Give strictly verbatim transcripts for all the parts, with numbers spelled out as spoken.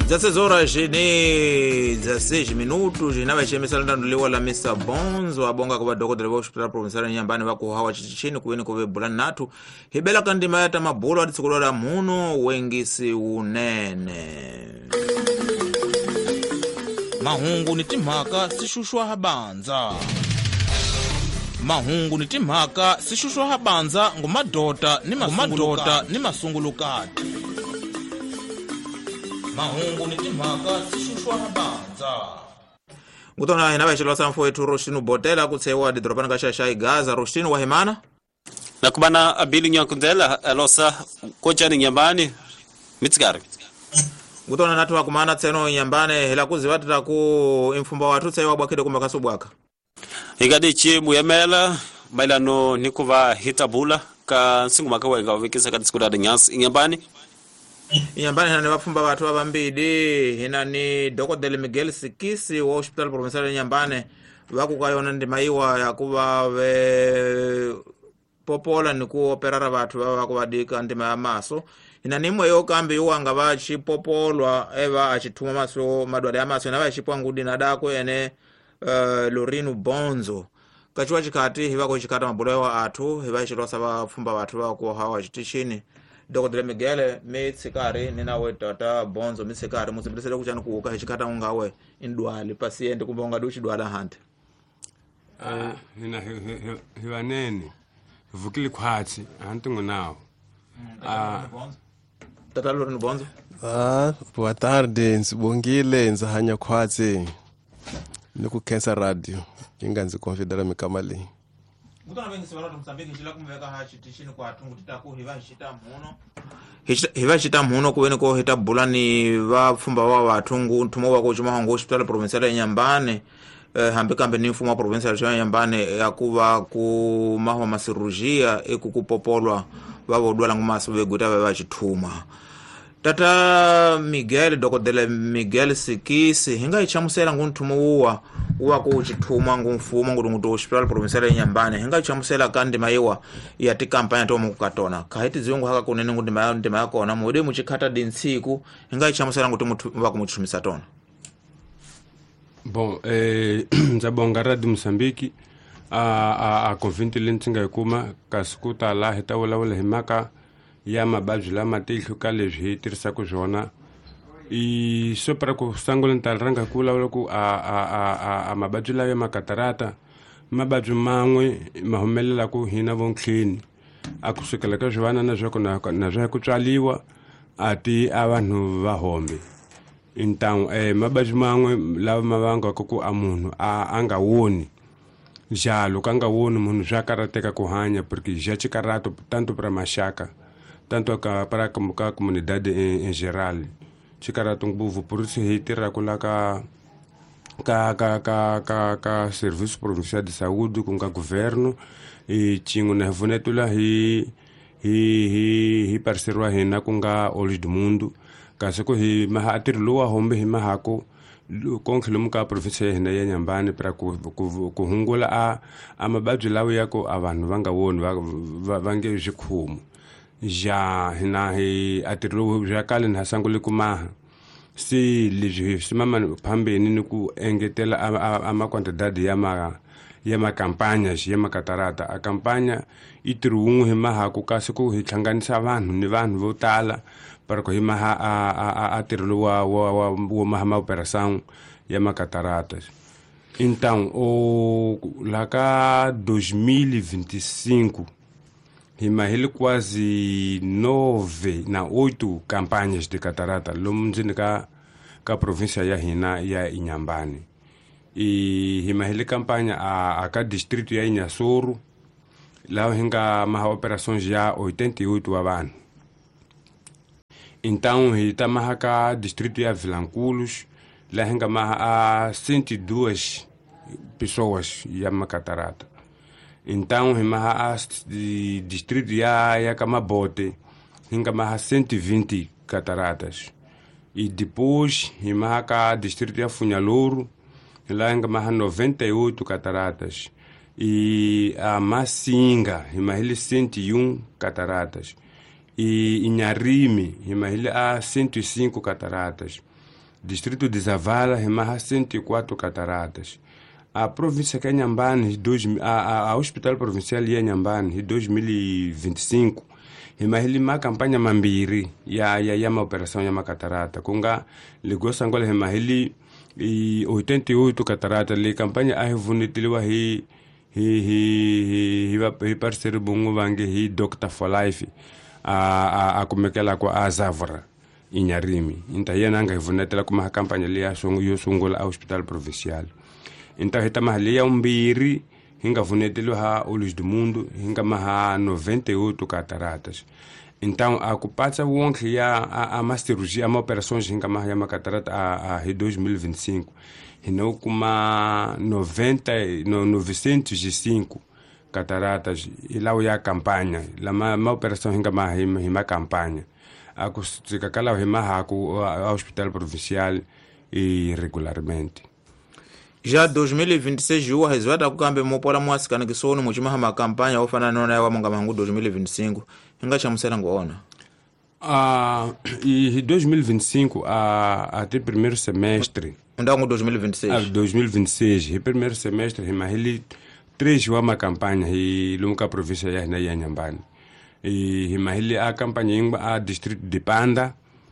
dezesseis horas ni dezesseis minutos inava chemesala ndanduliwa la mister Bonzo abonga kwa dokotela wa hospital provincial nyambani wako hawa chichini kuweni kwa bulani natu hibela kandima yata mabolo aditsikulola muno wengisi unene mahungu ni timhaka sishushwa habanza mahungu ni timhaka sishushwa habanza ngumadota ni masungulukati ni masungulukati mahungu ni timhaka sishushwa habanza ngutona inava chilwa samfo wetu Roshinu Botela kutsewa didropana kashasha igaza Roshinu wahimana nakubana abili nyankundela alosa kochani nyambani mitsigari ngutona natu wakumana tseno nyambane hela kuziwatira ku imfumba watu tsewa bwakide kumbakaso bwaka igadi chi muyemela mailano nikuva hitabula ka nsingumaka wenga wikisa kadisikuda nyas nyambani Inyambani hina ni wafumba watu wa bambidi hina ni Dokotela Miguel Sikisi wa hospital provincial Nyambane waku kayona ndimaiwa ya kuwa we popola ni kuoperara watu waku wadika ndima ya maso hina ni mwe yo kambi yuwanga wachi popolwa eva achituma maso madwale ya maso hina wachi ngudi na dako ene uh, Lorinu Bonzo kachuwa chikati hiwa kuchikata mabulo wa atu hiwa ichilosa wafumba watu waku hawa chitishini Dokotela Miguel mitsikari ninawe tata Bonzo mitsikari musibisele kuchana kuuka hechikata ungawe indwali pasiende kumbonga dushi dwala hante ah nina hiwanene vukili kwatsi antungu nao ah tata Lorinu Bonzo ah boa tarde nsibongile nzahanya kwatsi niku Kensa Radio inganzi confidera mikamali Ngutana wengi siwala tumsambiki njila kumweka hachitishini kwa atungu titaku hiva hishita muno hiva hishita muno kuweni ko hita bulani wafumba wa watungu ntumo wako chuma hongo hospital provincial ya Nyambane eh, hambika mbe ni mfumo wa provincial ya Nyambane ya kuwa kumaho masirujia eku kupopolwa wawo duwala ngumasu weguta wewa chituma Tata Miguel Dokotela Miguel Sikisi hinga ichamusela nguntumo uwa uwa kuchituma ngumfumo ngudunguto hospital provincial ya Nyambane hinga ichamusela kandi maiwa yati kampanya tomu kukatona kahiti ziongu haka kunene ngundima ya ndima yako na mwede muchikata dinsiku hinga ichamusela ngutumu wako muchitumisa tona bon eh nzabonga Radio Msambiki a a a convinti lentinga ikuma kasikuta la hita wala wala himaka ya mabaju la matilho kale jitirisa ku jona i sopra ku sangolen talranga kula wala ku a a a a mabaju la ya makatarata mabaju mangwe mahomelela ku hina vonklini akusukela ka jwana na joko na na jwa ku tsaliwa ati abantu vahombe intang eh mabaju mangwe la mavanga ku amunhu a anga woni jalo kanga woni munhu jakarateka ku hanya porque já chikarato tanto para machaka tanto ka para a comunidade em, em geral chikara tungbuvu por isso hitira kula ka ka ka ka ka ka serviço provincial de saúde com ka governo e tinha na vonetula hi hi hi hi parceiro a hena com ka olhos do mundo kasi ko hi mahatir lua hombe hi mahako com khilum ka provincia hena ya Nyambane para ku ku hungula a amabaju lawo yako abantu vanga woni vange jikhumu ja hina hi atirlo ja kale na sangule kumaha si liji simama phambeni ni ku engetela ama quantidade ya ma ya ma campañas ya ma katarata a campaña itirungu himaha ku kasi ku hitlanganisa vanhu ni vanhu votala para ku himaha a atirlo wa wa wa ma operação ya ma cataratas então o lá ka dois mil e vinte e cinco hima hili quase nove na oito campanhas de catarata lumzini ka ka província ya hina ya Nyambane e hima hili campanha a, a ka distrito ya Inhasoro lá hinga maha operações já oitenta e oito abantu então hita maha ka distrito ya Vilanculos lá hinga maha a cento e duas pessoas ya ma catarata. Então, hima de distrito ya ya Camabote, hinga maha cento e vinte cataratas. E depois, hima ka distrito ya Funhalouro, lá hinga maha noventa e oito cataratas. E a Massinga, hima ele cento e um cataratas. E Inharime, hima ele a cento e cinco cataratas. distrito de Zavala hema cento e quatro cataratas. A província que é Nhambane, a, a, a hospital provincial é Nhambane, em dois mil e vinte e cinco, hema ele uma campanha mambiri ya ya ya uma operação ya uma catarata. Kunga ligou sangola hema ele e oitenta e oito cataratas ali campanha a revunitiliwa hi hi hi hi parceiro bungu vange hi Doctor for Life a a a kumekela kwa Azavra inyarimi inta yena anga hivunetela kuma campanha ali ya songo yo sungula a hospital provincial inta hita mahali ya umbiri hinga vunetelo ha Olhos do Mundo hinga maha noventa e oito cataratas. Então, a ocupância wonke ya a, a uma cirurgia, uma operação hinga maha ya catarata a, a dois mil e vinte e cinco. Hino kuma noventa, no, novecentos e cinco cataratas e lá o a campanha. Lá uma, uma operação hinga maha hima campanha. A kusika kala hima ha ku a hospital provincial e regularmente. Já dois mil e vinte e seis o resultado kukambe mopola mwasikana kisono muchima hama kampanya ofana nona ya wamanga mangu dois mil e vinte e cinco inga chamusera ngoona. Ah, e dois mil e vinte e cinco a até primeiro semestre. Ndango dois mil e vinte e seis. Ah, dois mil e vinte e seis, e primeiro semestre hima ele três wama campanha e lunga província ya na Nhambane. E hima ele a campanha a distrito de Panda.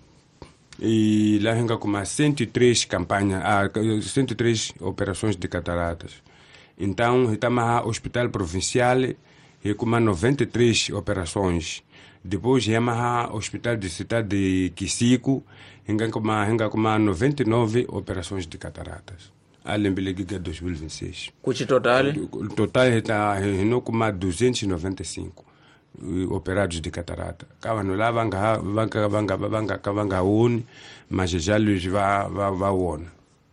E lá hinga com cento e três campanhas, ah, cento e três operações de cataratas. Então, estamos no hospital provincial e com noventa e três operações. Depois, estamos no hospital de cidade de Kisiku, hinga com hinga com noventa e nove operações de cataratas. Além do Liga dois mil e vinte e seis. Cuti total? O total está com duzentos e noventa e cinco. Operados de catarata. Kawano lá vanga vanga vanga vanga vanga one, mas já lhes va va va one.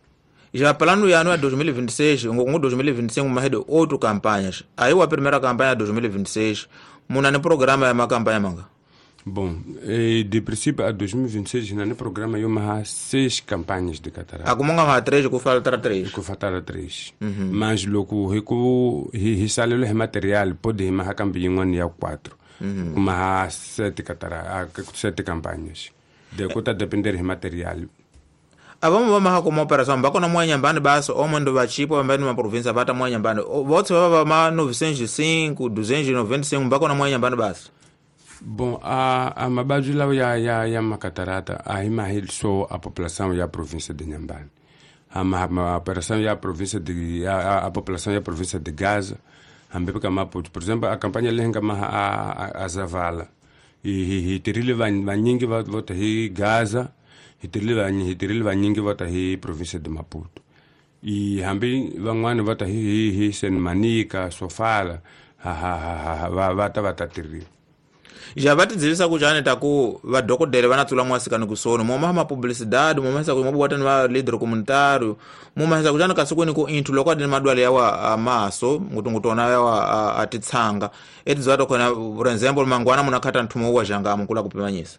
Já plano ya no dois mil e vinte e seis, ngo dois mil e vinte e cinco mais de oito campanhas. Aí a primeira campanha dois mil e vinte e seis, muna no programa é uma campanha manga. Bom, de princípio a dois mil e vinte e seis na no programa eu mais seis campanhas de catarata. Agora há três, que falta três. Que falta três. Uhum. Mas logo rico risale o material pode mais campanha um ano quatro. Uhum. Uma sete catarata, sete campanhas. De conta depender do material. Avamo vama como operação bako na mwa Nhambane basi omwendo vachipo ambaye ni província vata mwa Nhambane. Vote vava ma novecentos e cinco, duzentos e noventa e cinco bako na mwa Nhambane basi. Bom, a a mabajula ya ya ya macatarata a imahil só a população ya província de Nhambane. A ma, a operação ya província de a, a, a população ya província de Gaza. Ambe ka Maputo, por exemplo, a campanha lenga ma a, a, a Zavala. E e tirile vanyingi vota hi Gaza, e tirile vanyi e tirile vanyingi vota hi província de Maputo. E ambe vangwane vota hi hi Sen Manica, Sofala, ha ha ha ha vata vata tirile. Já vatidzilisa kuti aneta ku vadhokodhera vanatsula mwasikani kusono momwe ma publicidade momwe sa ku mabwata ni va líder comunitário momwe sa kuti kasukwini ku inthu lokati ni madwale yawa amaso nguti ngutona yawa atitsanga etidzata kona por exemplo mangwana munakhata nthumo wa jangamu kula kupimanyisa.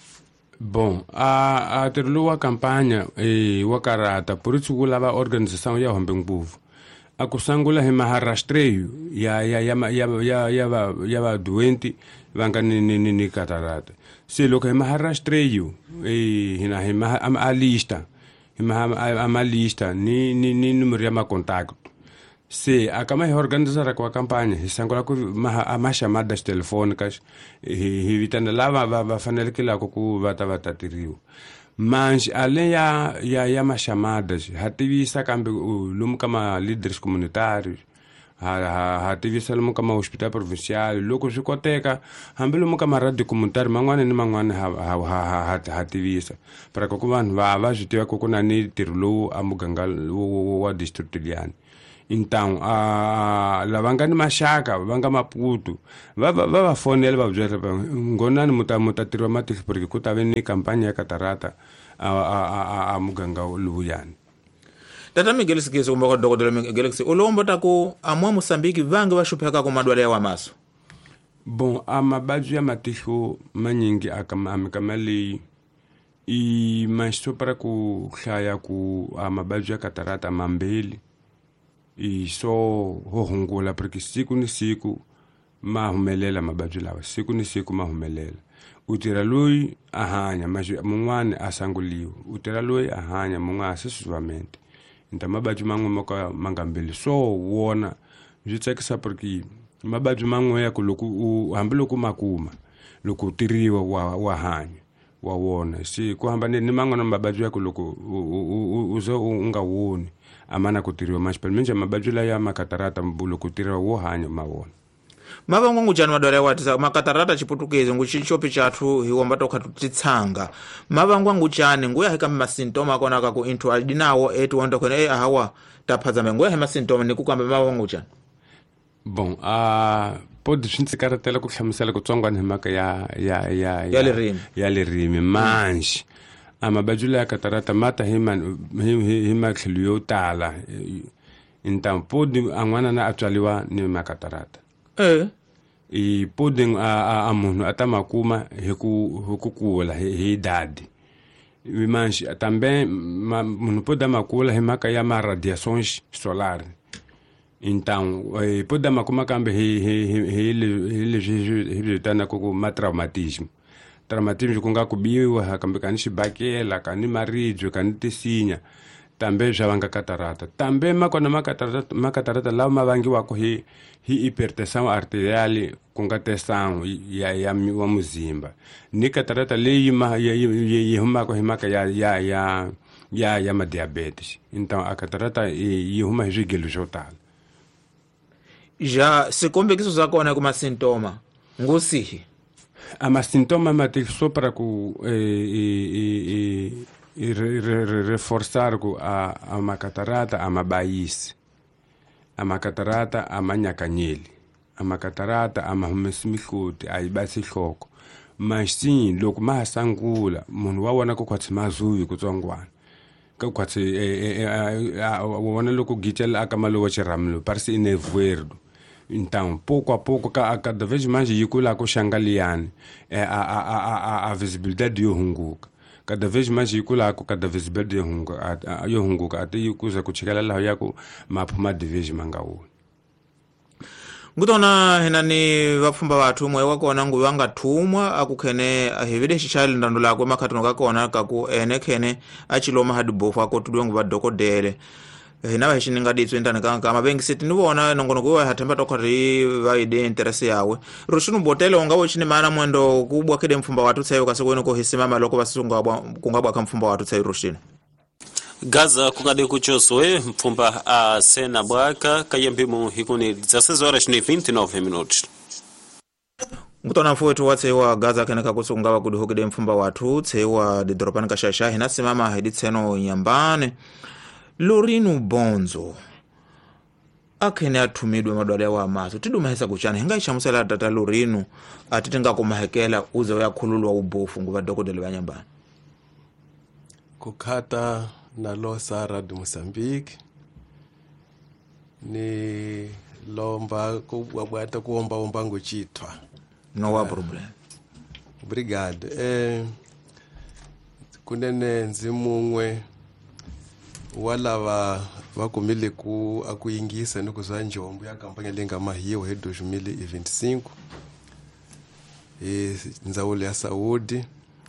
Bom, a a terluwa campanha e wa karata por isso kulava organização ya hombe nguvu akusangula hema harastreio ya ya ya ya ya ya ya va doente vanga ni ni ni catarata se lo que hema harastreio e hina hema a lista hema a lista ni ni ni número ya contato se akama organizar com a campanha sangula ku a mais chamadas telefônicas e evitando lá va va fanel que lá ku vata vata tirio. Mas além ya ya ya mais chamadas, hativisa cambe lumo kama líderes comunitários, ha hativisa lumo kama hospital provincial, logo discoteca, hambe lumo kama rádio comunitário, mangwane ni mangwane ha ha ha hativisa. Para que kuvan va va justiwa kokuna ni tirlo amuganga wa distrito liani. Então, a la vanga ni mashaka, vanga Maputo, va va va fonela va bjela ngona ni muta muta tiromatics porque kutave ni campagne ya catarata a a a a muganga luyani. Tata Miguel Sikiso kumbako dokodela Miguel Sikiso ulombo tako amwa Mosambiki vange vashupheka ku madwale ya maso. Bom, a mabaju ya matisho manyingi akama amikamali i macho para ku khaya ku a mabaju ya catarata mambeli. E só hohungula porque siku ni siku mahumelela mabaju lawa siku ni siku mahumelela u tirha loyi a hanya mun'wana a sanguliwa, u tirha loyi a hanya mun'wana se swiwamente nta mababyi man'we mo ka ma nga mbili so wona byi tsakisa porque mababyi man'we ya ku loko u hambi loko makuma loko u tiriwa wa wa hanya wa wona si ku hambane ni man'wana mababyi ya ku loko u zo u nga woni amana ku tiriwa maxipelmenje mababyi la ya makatarata loko u tiriwa wo hanya ma wona mavangwa nguchani madwala ya watisa makatarata chiputukezi nguchichopi chathu hiwomba tokha titsanga mavangwa nguchani nguya hika masintoma akona kako into adinawo eti wonda kwene eh ahawa taphadza me nguya he masintoma nikukamba mavangwa nguchani bon a podi swintsikarathela ku hlamusela ku tsongwana hi mhaka ya ya ya ya lerimi ya lerimi manje a mababyi la ya katarata mata hi hi matlhelo yo tala intam podi an'wana na atswaliwa ni makatarata eh i poding a a munhu ata makuma hi ku hi ku kula hi idadi manje tambe munhu poda makula hi mhaka ya ma radiações solar então poda makuma kambe hi hi hi leswi hi vitana ku ma traumatism traumatism ku nga ku biwa kambe kani xibakela kani maribye kani tisinya tambe bya vanga katarata tambe makona makatarata makatarata lawa ma vangiwaka hi hi hipertension arterial ku nga tension ya ya wa muzimba ni katarata leyi ma yi humaka hi maka ya ya ya ya ya ma diabetes então a katarata yi huma hi swigelo swo tala ja sikombekiso za kona ku masintoma ngusihi ama sintoma mati sopra ku e e reforçar ku a a makatarata ama bayisi ama katarata ama nyakanyeli ama katarata ama humesimihloti ayibasi hloko machine loko ma sangula munhu wa wona ku kwatsi mazuvi ku tsongwana ka kwatsi wona loko gitela aka malo wa chiramlo parsi inevuerdo então pouco a pouco ka cada vez mais yikula ku xangaliani a a a a visibilidade yo hunguka cada vez mais yikula ku cada visibilidade yo hunguka yo hunguka ati yikuza ku chikela laho yako maphuma division mangawo ngutona henani vapfumba vathu mwe wakona nguvi vanga thumwa akukhene ahivide xixali ndando lakwe makhatino kakona kaku ene khene achiloma hadibofu akotudwe nguva dokodele hina va xininga ditso intani kanga mavengiseti ni vona nongonoko wa hathemba tokhari va ide interesse yawe rushinu botele onga wo chini mana mwendo kubwa kede mfumba watu tsayo kasekwene ko hisimama loko vasunga kungabwa ka mfumba watu tsayo rushinu Gaza kungade kuchoswe mfumba a sena bwaka kayembimu hikuni dezesseis horas e vinte e nove minutos. Ngutona mfuwetu watsewa Gaza keneka kusungaba kudi hokide mfumba watu tsewa di dropani kashasha hina simama hedi tseno nyambane Lorino Bonzo akene athumidwe madwala ya amaso tiduma hesa kuchana hinga ishamusela tata Lorino atitenga kumahekela uze uyakhululwa ubofu nguva dokodele banyambane kukhata nalo Sara de Moçambique ni lomba kubwata kuomba omba ngochitwa no wa problem obrigado eh kunene nzimungwe wala va vakumile ku akuyingisa ni kuzwa njombo ya kampanya lenga mahiyo he dois mil e vinte e cinco e ndzawulo ya Saúde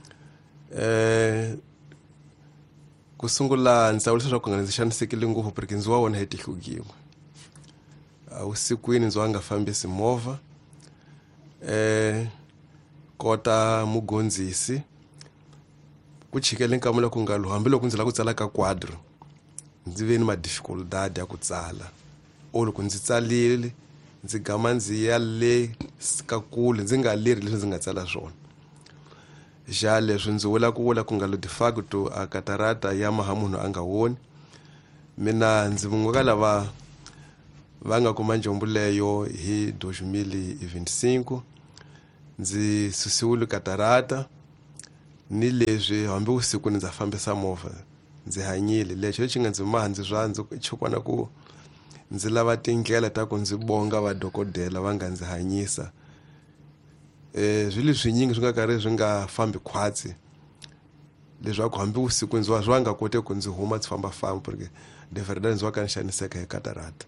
eh kusungula ndzawulo swa kuorganizationsekile ngopfu porque ndziwa wona hetihlugiwe usikwini ndziwa nga fambisi movha eh kota mugondzisi ku chikele nkamula ku nga luhambi loko ndzi la ku tsala ka quadro ndzi ve ni ma difficulty ya ku tsala o loko ndzi tsalile ndzi gama ndzi ya le ka kule ndzi nga leri leswi ndzi nga tsala swona ja leswi ndzi vula ku vula ku nga lo de facto a katarata ya mahamunhu anga woni mina ndzi vungwa lava va nga kuma njombo leyo hi dois mil e vinte e cinco ndzi susiwile katarata ni leswi hambi usiku ndzi fambisa movha ndzi hanyile leswi xi nga ndzi mahandzi swa ndzi chukwana ku ndzi lava tindlela ta ku ndzi bonga va dokodela va nga ndzi hanyisa eh zwili swinyingi swi nga karhi swi nga fambi khwatsi leswaku hambi usiku ndzi wa zwanga kote ku ndzi huma ndzi famba famba porque de verdade ndzi wa ka nishaniseka hi katarata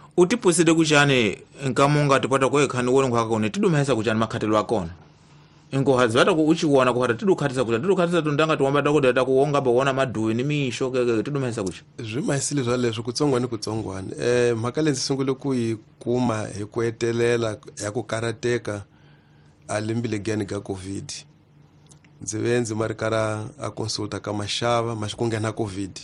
utipusile kuchane nkamunga tipata ko ekhani wona ngwaka kone tidumehesa kuchane makhatelo akona ingo hazivata ku uchiona kuhata tidukhatisa kuti tidukhatisa tundanga tiwamba takuti takuonga baona madhuwi ni misho keke tidumahisa kuti zvimahisile zva leswo kutsongwana kutsongwana eh mhaka leyi ndzi sungule ku yi kuma hi ku hetelela ya ku karateka a limbile gani ga covid ndzi ve ndzi mari kara a consulta ka maxava maxi ku nghena covid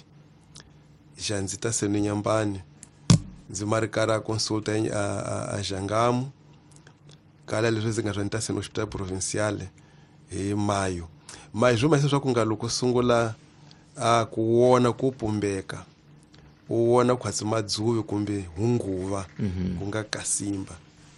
xa ndzi ta seni nyambani ndzi mari kara a consulta a a Jangamu kala leswi ndzi nga swa nta seni hospital provinciale hi mayo mayo zwo mahisa swa ku nga loko sungula a kuwona ku pumbeka uwona khwatsi madzuvi kumbe hunguva ku nga kasimba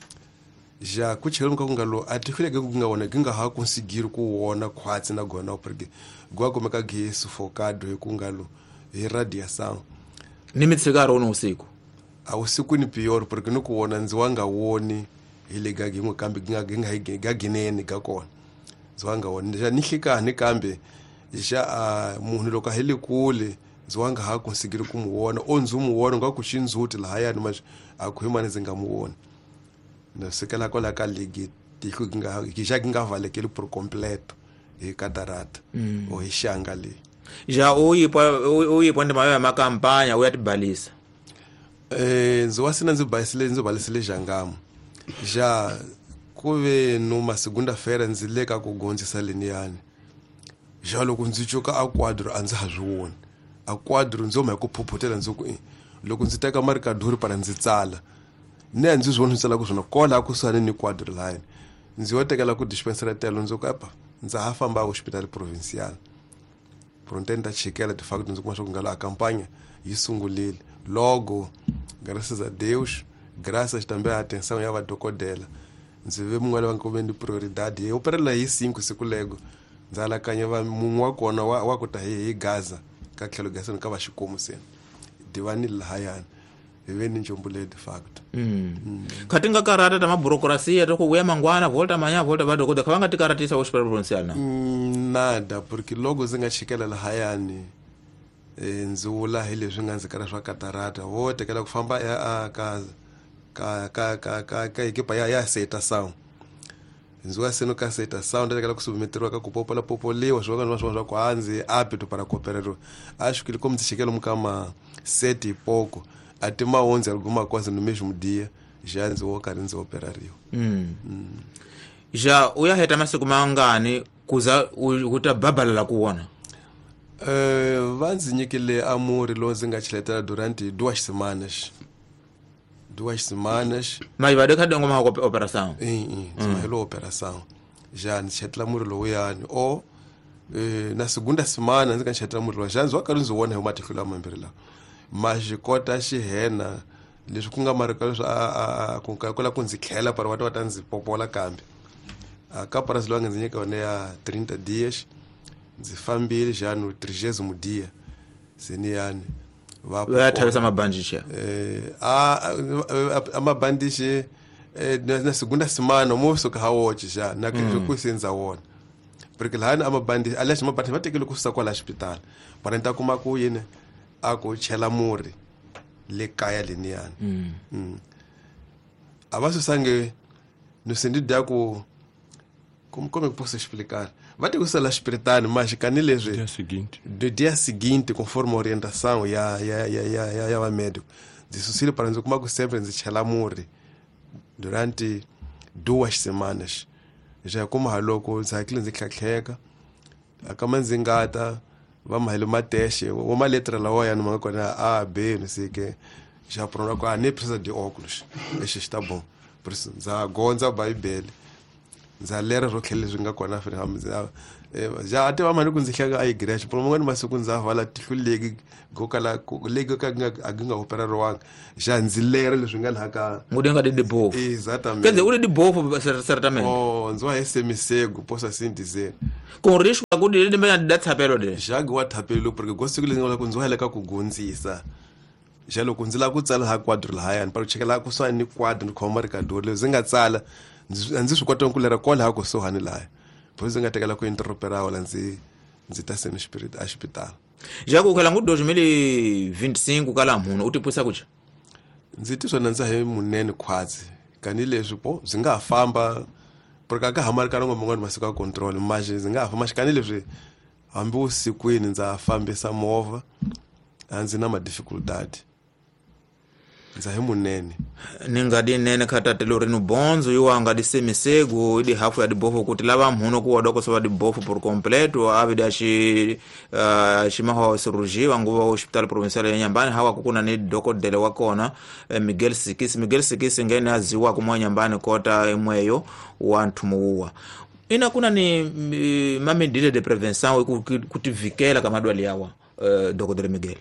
ja ku chelo ka ku nga lo a tifileke ku nga wona ginga ha konsigiri ku wona khwatsi na gona porque gwa ku meka gesi focado hi ku nga lo hi radiação ni mitsigaro no usiku a usiku ni pior porque ni ku wona ndzi wanga woni hi le ga gingo kambe ginga ginga ga gineni ga kona ndzi wanga woni ja ni hlikani kambe ja a munhu loko hele kule ndzi wanga ha konsigiri ku muwona o ndzi muwona nga ku xinzuti laha yani mas a ku himani ndzi nga muwona no sekela ko la ka ligi tihlu kinga kisha kinga valekele por completo hi catarata o hi xanga le ja uyipa uyipa ndi mayo ya makampanya uyatibalisa eh ndzi wasina ndzi bayisile ndzi balisile Jangamu ja kuve numa segunda feira ndzi leka ku gondzisa liniyani ja loko ndzi chuka a quadro a ndzi ha zwiwona a quadro ndzi homa hi ku phuphutela ndzi ku loko ndzi teka marikaduri para ndzi tsala ne ndzi zwona ndzi tsala ku swona kola ku sane ni quadro line ndzi yo tekela ku dispensary telo ndzi ku apa ndzi ha famba hospital provincial prontenda chekela de facto ndzi kuma swa ku ngala campaigna yi sungulile logo graças a Deus graças também à atenção ya vadokodela ndzi ve mun'wana va nkomeni prioridade yo operela hi cinco siku lego ndzala kanya va mun'wa wa kona wa, wa ku ta hi Gaza ka tlhelo gaseni ka va xikomo sena divani lahayani hi ve ni njombule de facto mm. mm. khatinga karata ta maburokrasia to ku ya mangwana volta manya volta vadokodela kha va nga tikaratisa hospital provincial na mm, nada porque logo ndzi nga chikela lahayani eh ndzi vula hi leswi nga ndzi kara swa katarata wo tekela ku famba a ka ka ka ka ka ka ekipa ya ya Seta Sound ndzi wa seno ka Seta Sound tekela ku submeteriwa ka ku popola popoliwa swo ka swo swo ku hanzi apito para cooperero a xikili como tshikelo mukama seti pouco até ma onze alguma coisa no mesmo dia já ndzi wo ka ndzi operario mm. mm. ja uya heta masiku mangani kuza kutababala kuona eh vanzi nyikile amuri lo ndzi nga chiletela durante duas semanas duas semanas mas vai deixar de uma operação eh eh uma helo operação já ni chetla muri lo yani o eh na segunda semana ndzi nga chetla muri lo já ndzo ka ndzo wona hi matihlo mambiri la mas kota xihena leswi ku nga marika swa a ku kala ku ndzi khela para wata wata ndzi popola kambe a ka para zilwa ndzi nyika one ya trinta dias ndzi fambile já no trigésimo dia seni yani va thavisa mabandisha eh a amabandisha eh na segunda semana moso ka hawochi já na ke ku senza wona porque lá amabandisha alash mabandisha vatekele ku susa kwala hospital para nta kuma ku yini a ku chela muri le kaya liniyani mm. mm. abasusange no sentido ku como como eu posso explicar vai ter que ser lá espiritano mas canilezwe dia seguinte do dia seguinte conforme a orientação ya ya ya ya ya ya wa médico disucile para nzo kuma ku sempre nzi chela muri durante duas semanas já como haloko nzakile nzi khakheka akama nzingata va mahelo mateshe wa ma letra la wa yana mangakona a b no sei que já pronto com a nem precisa de óculos esse está bom por isso za gonza bible za lera ro khele zwinga kona fere hamza ja ate va mani ku ndzi hlaka a igreja por mongani masiku ndza vala tihluleki gokala lego ka nga opera rwanga ja ndzi lera leswi nga laka ngudenga de debof exatamente kenze uri debof certamente oh nzo ha semisego posa sindize con risco ku de mbena da thapelo de ja gwa thapelo porque gosiku le ngola ku nzo haleka ku gondzisa ja loko ndzi la ku tsala ha quadro la hayani para chekela ku swa ni quadro ni khoma rikadori le zinga tsala ndzi swi kota ku lera kola ha ku sohani la pois nga tekela ku interropera wala ndzi ndzi ta seni spirit a hospital já ku kala ngu dois mil e vinte e cinco kala munhu u tipusa kucha ndzi ti swona ndza he munene khwatsi kani leswi po byi nga famba porque aka hamari kana ngombe ngoni masiku ya control maje zingafa mashikani leswi hambi usikwini ndza fambisa movha anzi na ma difficulty ndza he munene ningadi nene khatate Lorino Bonzo yo ngadi semisego idi hafu ya dibofo kuti lava mhuno ku wadoko so dibofo por completo avida shi uh, shimaho cirurgie wangu wa hospital provincial ya Nyambani hawa kukuna ni doko dele wakona eh, Miguel Sikisi Miguel Sikisi ngene aziwa kumwa Nyambani kota mweyo wantu muwa ina kuna ni uh, mamedile de prevention kutivikela kama dwali yawa uh, doko dele Miguel.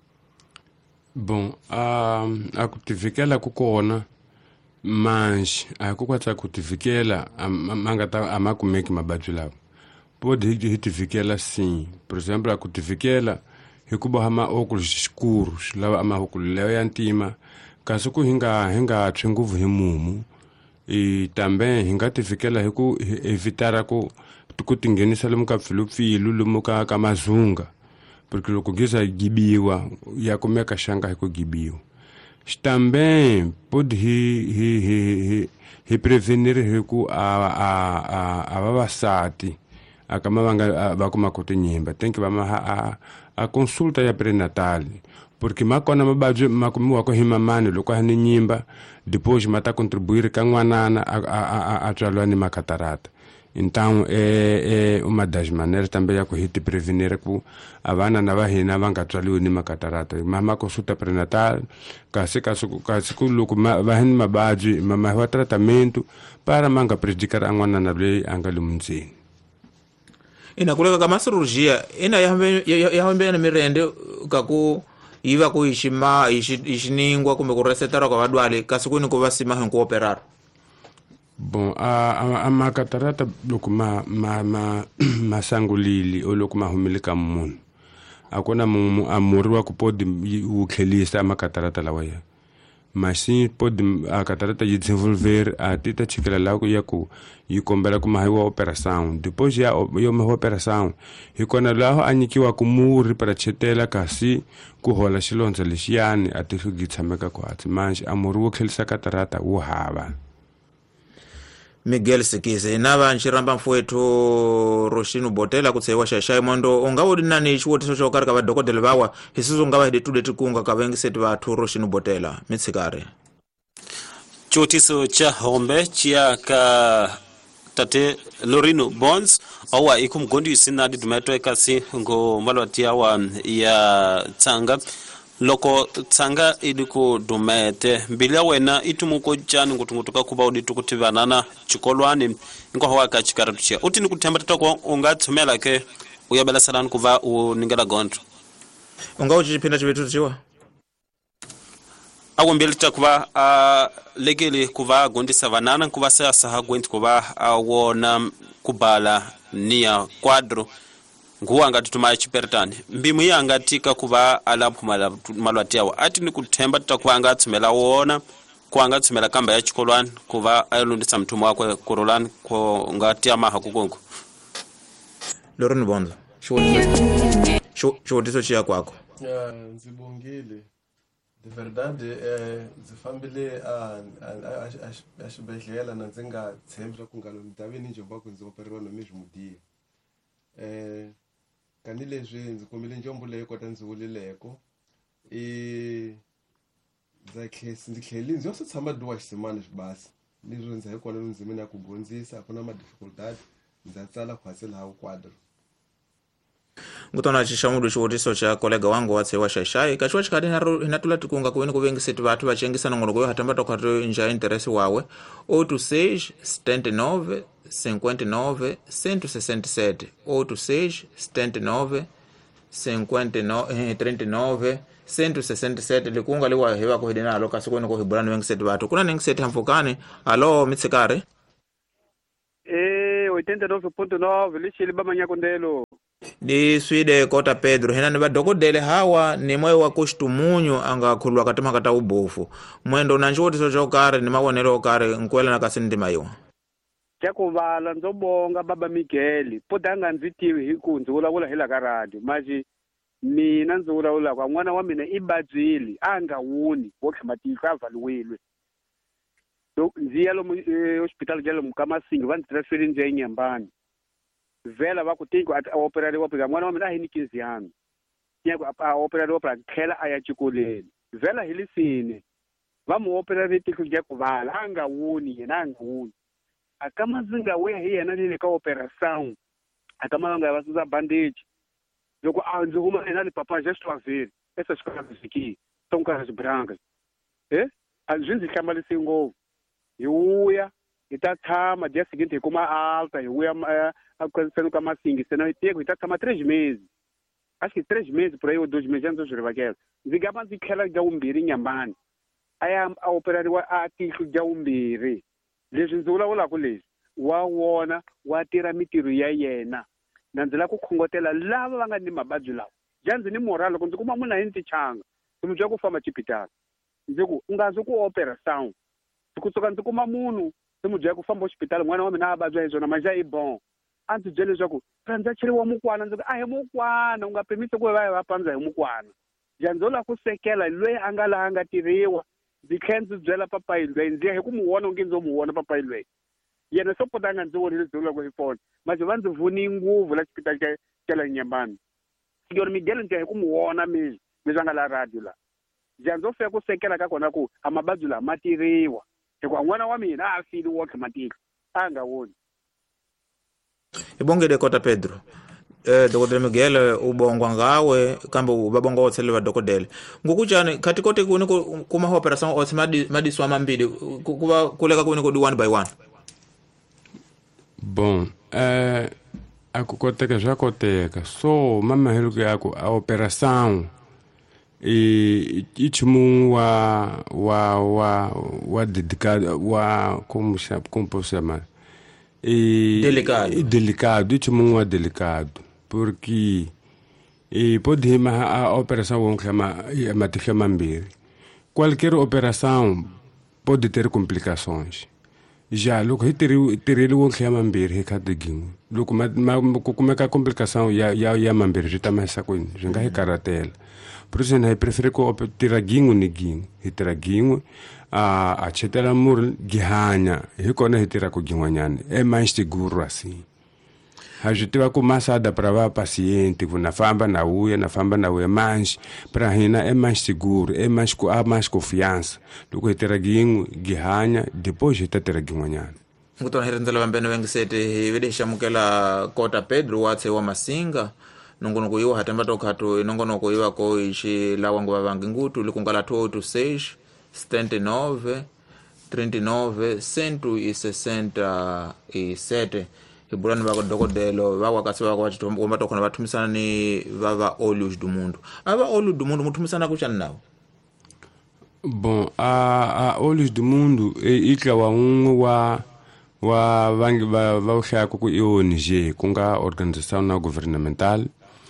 Bon, uh, akutivikela kukona manje akukwatsa kutivikela mangata amakumeki mabadzi lawo pode hitivikela sim por exemplo akutivikela hikuba hama okulu skuru lawa ama okulu lewa ya ntima kasi ku hinga hinga tshunguvu himumu e tambe hinga tivikela hiku evitara ku tukutingenisa lomuka pfilupfilu lomuka kamazunga porque loko giza gibiwa ya kumeka shanga hiko gibiwa também pode hi hi hi hi prevenir hiku a a a avavasati akama vanga vakuma kuti nyimba tem que vama a a consulta ya prenatal porque makona mabadzi makumi wako himamani loko hani nyimba depois mata contribuir ka n'wanana a a a tswalwa ni makatarata. Então é é uma das maneiras também ya ku hiti prevenir ku avana na vahina vanga tswaliwa ni makatarata mama consulta prenatal kasi kasi kasi ku loko vahina mabadzi mama wa tratamento para manga prejudicar a n'wanana loyi anga lumunzini. Ina kuleka kama cirurgia ina yahombe na mirende kaku iva ku ishima ishiningwa kumbe ku resetara kwa vadwali kasi ku ni ku vasima hinko operar. Bon, a a, a makatarata loko ma ma ma masangulili o loko ma humilika munhu akona mu amuriwa ku podi u khelisa makatarata lawa ya machine podi akatarata yi desenvolver a tita chikela lawo ya ku yi kombela ku mahiwa operação depois ya yo mahiwa operação hikona laho anyikiwa ku muri para chetela kasi ku hola xilondzo lexiyani a tisugitsameka ku hatsi manje amuriwa khelisa katarata u hava. Miguel Sikisi nava nchiramba mfuetu Roshino Botela kutsewa shashai mondo ongawodi nani chiwotiso chokari kava dokodele vawa hisizo ngawa hiditude tikunga kavengiseti vathu Roshino Botela mitsikare chiwotiso cha hombe chia ka tate Lorino Bonds awa iku mgondi isinadi dumeto ekasi ngo malwatia wa ya tsanga loko tsanga idiku dumete mbilia wena itumuko jani ngutungutuka kuba uditukutivana chikolwani ngo hawa ka chikaratuchia uti nikutemba tatoko ungatsumela ke uyabela salani kuva uningela gontro unga uchipinda chivitu chiwa awo mbili takuva uh, legeli kuva gondi savanana kuva sasa hagwenti kuva awona kubala nia quadro nguwa ngati tumaye chiperitani mbimu ya ngatika kuva alapu malwatiawa ati ni kutemba tutakuwa angatsumela wona kuwa angatsumela kamba ya chikolwani kuva ayolundisa mtumu wakwe kurulani kwa ngati amaha kukungu. Lorino Bonzo chiwotiso chiya kwako. Nzibongile de verdade eh zifambile a xibedhlele na ndzi nga tshembi swa ku ngalo mdavini njoba ku ndzi operiwa no mesmo dia eh kani leswi ndzi kumile njombo leyi kota ndzi vulileko i ndza khesi ndzi kheli ndzi yose tshama duwa xisimana xibasi leswi ndzi hekona ndzimini ya ku gondzisa a ku na ma difficulty ndza tsala khwasi laha quadro ngutona chishamudu chiwotiso cha kolega wangu watsewa shashai kachiwa chikadi hinatula tikunga kuwene kuvengiseti vathu vachengisana ngono kuyo hatamba tokhati nja interesi wawe oito seis setenta e nove cinquenta e nove cento e sessenta e sete oito seis setenta e nove cinquenta e nove trinta e nove cento e sessenta e sete likunga liwa hewa kuhidina alo kasi kuwene kuhibulani vengiseti vathu kuna nengiseti hamfukani alo mitsikare eh oitenta e nove ponto nove lixili bamanyakondelo ni swide kota Pedro hena ni vadokodele hawa ni mwe wa kushtumunyu anga khulwa katima kata ubofu mwendo unanchiwotiso chokare ni mawonelo okare nkwela nakasi ndimaiwa chakuvala ndzobonga baba Miguel podanga ndzi tivi hi ku ndzi vulavula hi la ka radio maji mina ndzi vulavula kwa n'wana wa mina i badzili anga wuni wo khama tiko avaliwile so ndzi ya lomu hospital ya lomu ka Masingi va ndzi transferi ndzi ya eNyambani vhela va ku tiko a opereriwa phika n'wana wa mina a hi ni kinziyani tiyaku a opereriwa phela tlhela a ya Chikoleni vhela hi lisini va mu operere tiko ya ku vala a nga wuni yena a nga wuni a ka Mazinga we hi yena le ka operation a ka Mazinga va susa bandage loko a ndzi huma ena ni papa just wa vheli esa xikhala ziki tonka zibranga eh a ndzi ndzi hlamalisi ngopfu hi uya hi ta tshama dia seguinte hi kuma alta hi uya a kwenseno ka Masingi sena hi teko hi ta tshama três meses acho que três meses por aí ou dois meses antes de rivakela ndzi gaba ndzi khela ja umbirhi Nyambani aya a opereriwa a tihlo ja umbirhi leswi ndzi vulavula ku leswi wa wona wa tirha mitirho ya yena na ndzi la ku khongotela lava va nga ni mababyi lawa ja ndzi ni moral loko ndzi kuma munhu hi ndzi changa ndzi mu ku famba chipitala ndzi ku u nga ndzi ku opera sound ndzi ku tsoka ndzi kuma munhu ndzi mu ku famba hospital n'wana wa mina a vabya hi zona maja i bon a ndzi byele leswaku rhandza cheriwa mukwana ndzi ku a hi mukwana u nga pimise ku va va pandza hi mukwana ja ndzi la ku sekela loyi a nga laha a nga tirhiwa ndzi tlhela ndzi byela papa hi loyi ndzi hi ku mu vona u nge ndzo mu vona papa hi loyi yena so potanga ndzi vonile byi loko hi phone maje va ndzi vuni nguvu la xipitala xa xa la Nyambani yona Miguel ndzi hi ku mu vona mi mi nga la radio la ja ndzo fika ku sekela ka kona ku a mababyi la matiriwa hikuva n'wana wa mina a fili wotlhe matihlo a nga woni ibongele kota Pedro eh dokotela Miguel ubongwa ngawe kambe ubabonga otsele va dokotela ngokujani kati kote kuni kuma operation otsi madi madiswa mambili kuba kuleka kuni ko one by one. Bom, eh akukoteka já koteka so mamahelo yako a operação e itchum wa wa wa wa dedicado wa como chama como posso chamar e delicado delicado itchum wa delicado porque e pode ma a operação que chama matica mambiri qualquer operação pode ter complicações. Já logo he tiri tiri wo khya mambiri he khadegingo loko ma ku kumeka complicação ya ya ya mambiri jita masa ko ni nga he karatela por isso na prefere ko tira gingo ni gingo he tira gingo a a chetela mur gihanya he kona he tira ko gingwanyane e mais seguro assim a gente vai começar a para o paciente na famba na uia na famba na uia mais para hina é mais seguro é mais com há mais confiança do que ter alguém guihanha depois de ter alguém amanhã ngutona hirenzela bambene wengisete vedesha mukela kota Pedro watse wa Masinga nongono kuyiwa hatemba tokhato nongono kuyiwa ko ishi lawango babangi ngutu likungala two to six setenta e nove trinta e nove cento e sessenta e sete ibulani bako dokodelo bakwakasi bako bachitomba komba tokona bathumisana ni baba olhos do mundo aba olhos do mundo muthumisana kuchani nawo. Bom, a a olhos do mundo e ikla wa um wa wa vangi va va ushaka ku I O N G kunga organização não governamental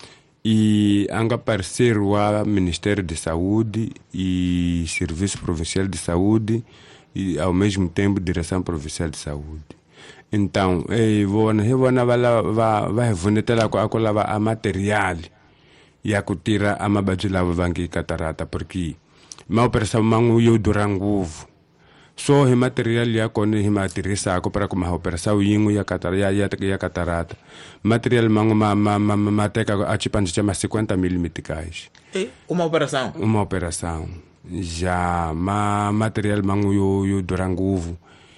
e anga parceiro wa Ministério de Saúde e Serviço Provincial de Saúde e ao mesmo tempo Direção Provincial de Saúde. Então, eh vona he vona vala va va vonetela ko akolava a material ya kutira amabadzi lava vangi catarata porque ma operação mangu yo duranguvu so he material ya kone he matirisa ko para kuma operação yingu ya catarata ya ya catarata material mangu ma ma ma, ma teka a chipanje chama cinquenta mil meticais eh uma operação uma operação já ma material mangu yo yo duranguvu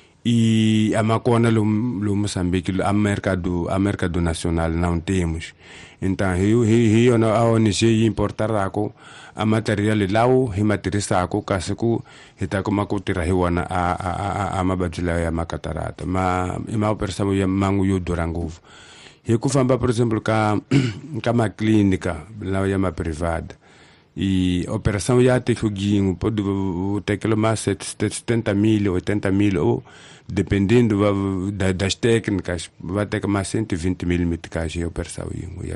e a macona lo lo Moçambique a mercado a mercado nacional não temos então rio rio na a O N G importar ako a material lá o matriz ako kasi ko hita ko makutira hiwana a a a a mabadila ya makatarata ma ima operação ya mangu yo duranguvu he ku famba por exemplo ka ka ma clínica lá ya ma privada e operação já tem foguinho pode ter aquilo mais setenta mil oitenta mil ou dependendo das técnicas vai ter mais cento e vinte mil meticais de operação.